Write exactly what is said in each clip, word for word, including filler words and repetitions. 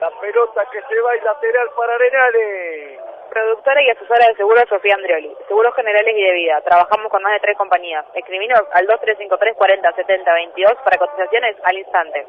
La pelota que se va y lateral para Arenales. Productora y asesora de seguros Sofía Andrioli. Seguros generales y de vida. Trabajamos con más de tres compañías. Escribinos al dos tres cinco tres cuarenta setenta veintidós para cotizaciones al instante.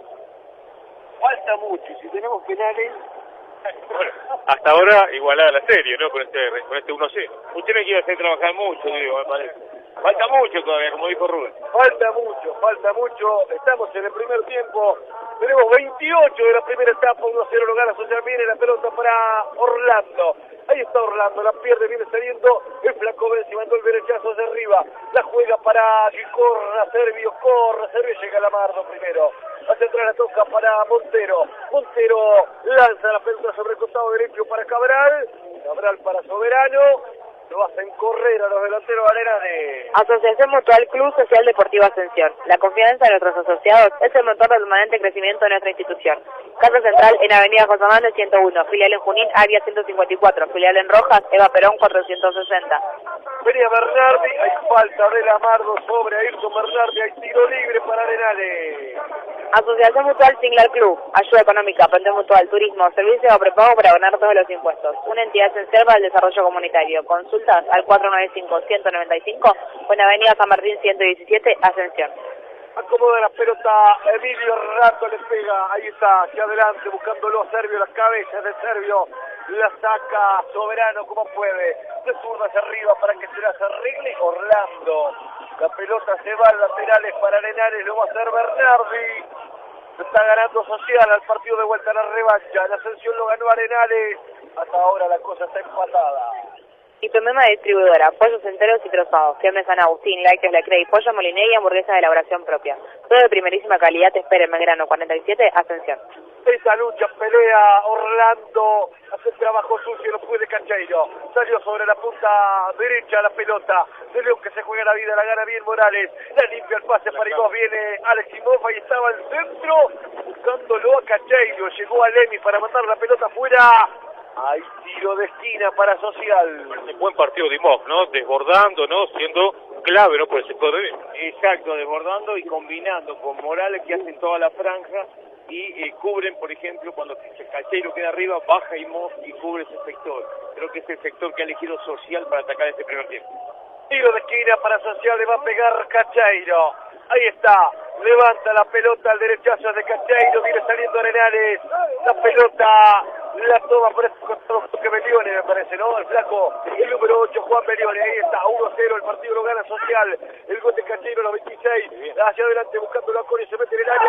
Falta mucho y si tenemos penales... Bueno, hasta ahora igualada la serie, ¿no? Con este, con este uno cero. Usted me quiere hacer trabajar mucho, digo, me parece. Falta mucho todavía, como dijo Rubén. Falta mucho, falta mucho. Estamos en el primer tiempo. Tenemos veintiocho de la primera etapa. uno a cero lo gana Social. Viene la pelota para Orlando. Ahí está Orlando, la pierde, viene saliendo. El flaco Benzi mandó el derechazo hacia arriba. La juega para que corra Servio, corra Servio, llega Lamardo primero. Hacia atrás la toca para Montero. Montero lanza la pelota sobre el costado derecho para Cabral. Cabral para Soberano. Lo hacen correr a los delanteros Arenales. Asociación Mutual Club Social Deportivo Ascensión. La confianza de nuestros asociados es el motor del permanente crecimiento de nuestra institución. Casa Central en Avenida José Manuel ciento uno, filial en Junín, área ciento cincuenta y cuatro, filial en Rojas, Eva Perón cuatrocientos sesenta. Venía Bernardi, hay falta de Lamardo sobre Ayrton Bernardi, hay tiro libre para Arenales. Asociación Mutual Singlar Club, ayuda económica, pensión mutual, turismo, servicios o prepago para ganar todos los impuestos. Una entidad esencial para el desarrollo comunitario. Consultas al cuatro nueve cinco, ciento noventa y cinco o en Avenida San Martín ciento diecisiete, Ascensión. Acomoda la pelota, Emilio Rato le pega, ahí está, hacia adelante, buscándolo a Servio, la cabeza de Servio, la saca Soberano como puede, de zurda hacia arriba para que se las arregle Orlando. La pelota se va al laterales para Arenales, lo va a hacer Bernardi. Está ganando Social al partido de vuelta a la revancha. La Ascensión lo ganó Arenales. Hasta ahora la cosa está empatada. Y Pemema Distribuidora, pollos enteros y trozados, fiambre San Agustín, lácteos Lecrey, pollo moliné y hamburguesa de elaboración propia. Todo de primerísima calidad, te espera en Belgrano cuarenta y siete, Ascensión. Esa lucha, pelea Orlando, hace trabajo sucio, no puede Cacheiro. Salió sobre la punta derecha la pelota. De León que se juega la vida, la gana bien Morales. La limpia el pase para Igos, viene Alex Imov, ahí estaba el centro, buscándolo a Cacheiro. Llegó a Lemi para mandar la pelota afuera. Hay tiro de esquina para Social. Un buen partido de Imov, ¿no? Desbordando, ¿no? Siendo clave, ¿no? Por el sector de... Exacto, desbordando y combinando con Morales que hacen toda la franja y eh, cubren, por ejemplo, cuando Cacheiro queda arriba, baja Imov y cubre ese sector. Creo que es el sector que ha elegido Social para atacar este primer tiempo. Tiro de esquina para Social, le va a pegar Cacheiro. Ahí está, levanta la pelota al derechazo de Cacheiro, viene saliendo Arenales. La pelota la toma por el que Belione, me parece, ¿no? El flaco, el número ocho, Juan Belione. Ahí está, uno a cero, el partido lo gana Social. El gol de Cacheiro, los veintiséis. Hacia adelante buscando a Coria, se mete en el área.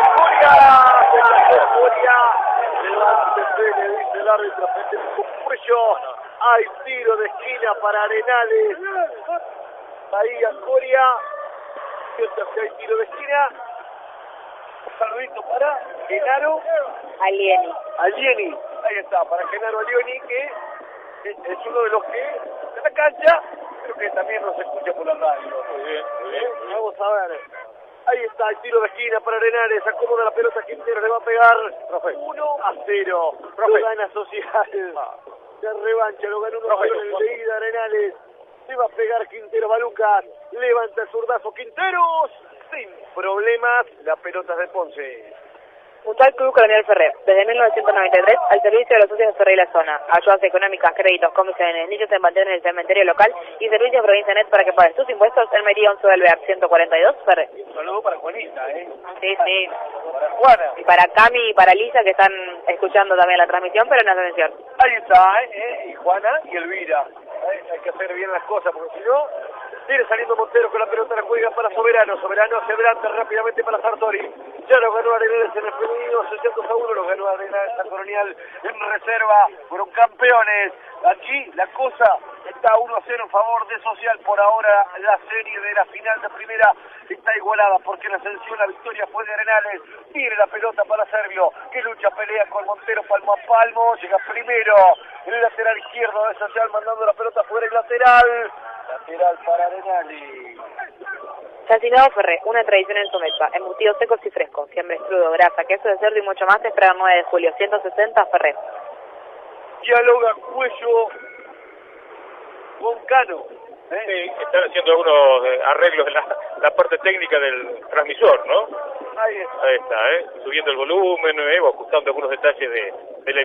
¡Coria! ¡Coria! Levante, le dice el árbitro, frente con cuello. Hay tiro de esquina para Arenales. Ahí a Coria. Que hay tiro de esquina. Un saludito para Genaro Alieni. Alieni. Ahí está, para Genaro Alieni, que es uno de los que de la cancha, pero que también nos escucha por la radio. Muy bien, muy bien. Muy bien. Vamos a ver. Ahí está el tiro de esquina para Arenales. Acomoda la pelota, Quintero le va a pegar. uno a cero. Lo gana Social. De revancha, lo ganó uno a cero en el de ida Arenales. Se va a pegar Quintero Balucas. Levanta el zurdazo Quinteros. Sin problemas, la pelota de Ponce. Mutual Club Colonial Ferrer, desde mil novecientos noventa y tres, al servicio de los socios de Ferrer y la zona. Ayudas económicas, créditos, comisiones, nichos en mantener en el cementerio local y servicios Provincia Net para que pagues tus impuestos en Meridian once del Bear ciento cuarenta y dos, Ferrer. Un saludo para Juanita, ¿eh? Sí, sí. Para Juana. Y para Cami y para Lisa que están escuchando también la transmisión, pero en atención. Ahí está, ¿eh? Y Juana y Elvira. ¿Eh? Hay que hacer bien las cosas, porque si no, viene saliendo Montero con la pelota, la juega para Soberano. Soberano se adelanta rápidamente para Sartori. Ya lo ganó Arenales en el femenino, seiscientos a uno, lo ganó Arenales, la Colonial en reserva. Fueron campeones. Aquí la cosa está uno a cero en favor de Social. Por ahora la serie de la final de primera está igualada, porque la Ascensión, la victoria fue de Arenales. Tiene la pelota para Servio, que lucha, pelea con Montero palmo a palmo. Llega primero en el lateral izquierdo de Social, mandando la pelota fuera el lateral. Lateral para Arenales. Chacinado Ferré, una tradición en su mesa, embutidos secos y frescos, siempre crudo, grasa, queso de cerdo y mucho más, te espera el nueve de julio, ciento sesenta Ferré. Dialoga Cuello con Cano. ¿Eh? Sí, están haciendo algunos eh, arreglos en la, la parte técnica del transmisor, ¿no? Ahí está. Ahí está, ¿eh? Subiendo el volumen, eh, o ajustando algunos detalles de, de la